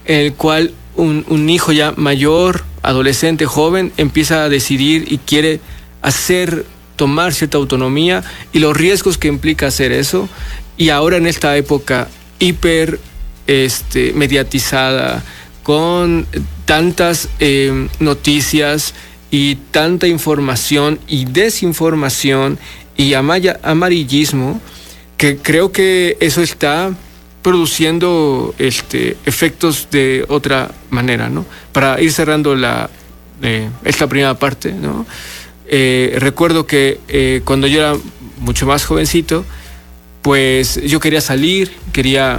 en el cual un hijo ya mayor, adolescente, joven, empieza a decidir y quiere tomar cierta autonomía y los riesgos que implica hacer eso. Y ahora en esta época hiper mediatizada, con tantas noticias y tanta información y desinformación y amarillismo, que creo que eso está produciendo efectos de otra manera, ¿no? Para ir cerrando esta primera parte, ¿no? Recuerdo que cuando yo era mucho más jovencito, pues yo quería salir, quería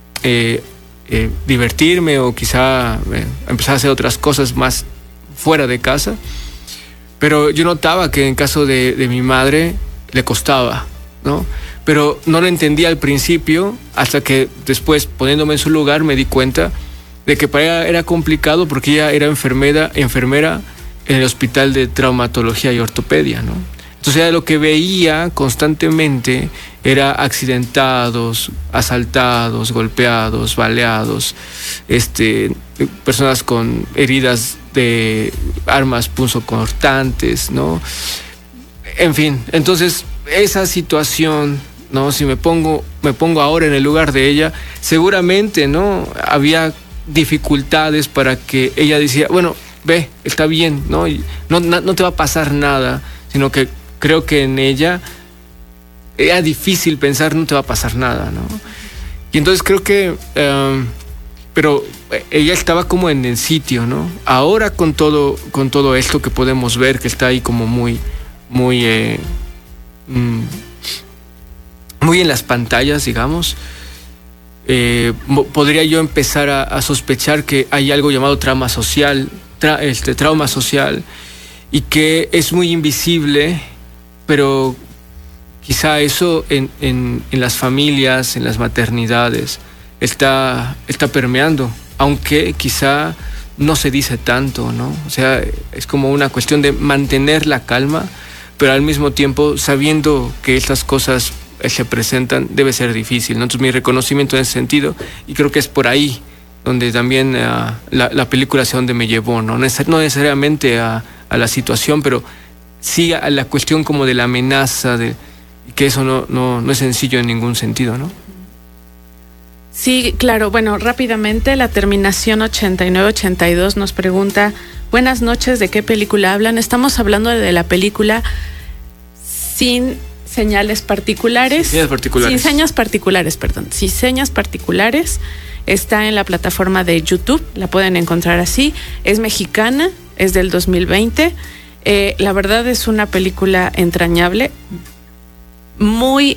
divertirme o quizá empezar a hacer otras cosas más fuera de casa, pero yo notaba que en caso de mi madre le costaba, ¿no? Pero no lo entendía al principio, hasta que después, poniéndome en su lugar, me di cuenta de que para ella era complicado porque ella era enfermera en el hospital de traumatología y ortopedia, ¿no? Entonces ella lo que veía constantemente era accidentados, asaltados, golpeados, baleados, personas con heridas de armas punzocortantes, ¿no? En fin, entonces esa situación, ¿no? Si me pongo ahora en el lugar de ella, seguramente, ¿no? Había dificultades para que ella decía, bueno, ve, está bien, ¿no? Y no te va a pasar nada, sino que creo que en ella era difícil pensar, no te va a pasar nada, ¿no? Y entonces creo que, pero ella estaba como en el sitio, ¿no? Ahora con todo esto que podemos ver, que está ahí como muy en las pantallas, digamos, podría yo empezar a sospechar que hay algo llamado trauma social, y que es muy invisible, pero quizá eso en las familias, en las maternidades, está permeando, aunque quizá no se dice tanto, ¿no? O sea, es como una cuestión de mantener la calma, pero al mismo tiempo sabiendo que estas cosas se presentan, debe ser difícil, ¿no? Entonces mi reconocimiento en ese sentido, y creo que es por ahí donde también la película hacia donde me llevó, ¿no? No necesariamente a la situación, pero sí a la cuestión como de la amenaza, que eso no es sencillo en ningún sentido, ¿no? Sí, claro. Bueno, rápidamente, la terminación 8982 nos pregunta: buenas noches, ¿de qué película hablan? Estamos hablando de la película Sin señas particulares. Sin señas particulares, perdón. Sin señas particulares. Está en la plataforma de YouTube, la pueden encontrar así. Es mexicana, es del 2020. La verdad es una película entrañable, muy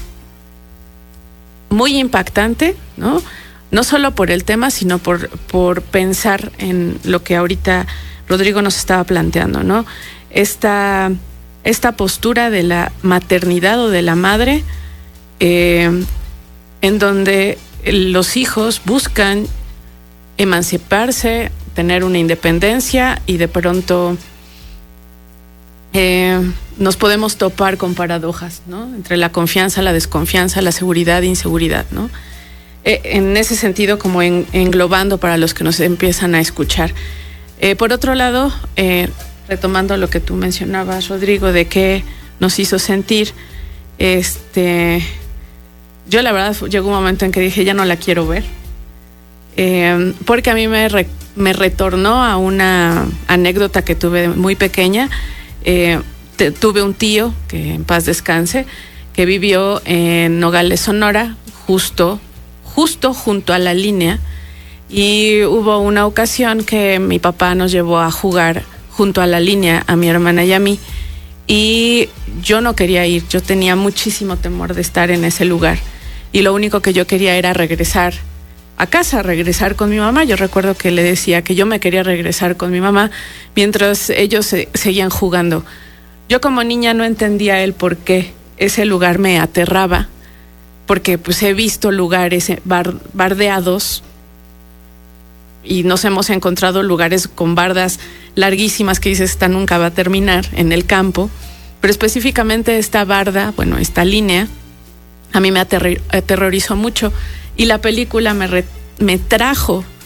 impactante, ¿no? No solo por el tema, sino por pensar en lo que ahorita Rodrigo nos estaba planteando, ¿no? Esta postura de la maternidad o de la madre, en donde los hijos buscan emanciparse, tener una independencia, y de pronto nos podemos topar con paradojas, ¿no? Entre la confianza, la desconfianza, la seguridad e inseguridad, ¿no? En ese sentido, como englobando para los que nos empiezan a escuchar. Por otro lado, retomando lo que tú mencionabas, Rodrigo, de qué nos hizo sentir, yo la verdad llegó un momento en que dije, ya no la quiero ver, porque a mí me retornó a una anécdota que tuve muy pequeña. Tuve un tío, que en paz descanse, que vivió en Nogales, Sonora, justo junto a la línea, y hubo una ocasión que mi papá nos llevó a jugar junto a la línea, a mi hermana y a mí, y yo no quería ir. Yo tenía muchísimo temor de estar en ese lugar, y lo único que yo quería era regresar a casa, regresar con mi mamá. Yo recuerdo que le decía que yo me quería regresar con mi mamá mientras ellos seguían jugando. Yo como niña no entendía el por qué ese lugar me aterraba, porque pues he visto lugares bardeados y nos hemos encontrado lugares con bardas larguísimas que dices, esta nunca va a terminar, en el campo, pero específicamente esta barda, esta línea, a mí me aterrorizó mucho, y la película me trajo